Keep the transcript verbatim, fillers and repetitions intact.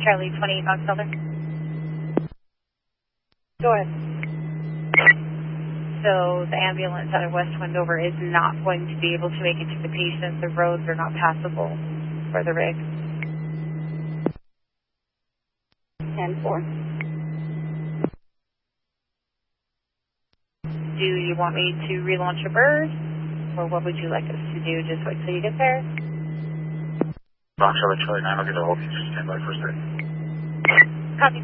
Charlie twenty-eight Knox Delta. Go ahead. So the ambulance out of West Wendover is not going to be able to make it to the patient. The roads are not passable for the rig. ten four. Do you want me to relaunch a bird? Or what would you like us to do? Just wait till you get there? Box Charlie Charlie nine, I'll get a hold of you. Just stand by for a second. Copy.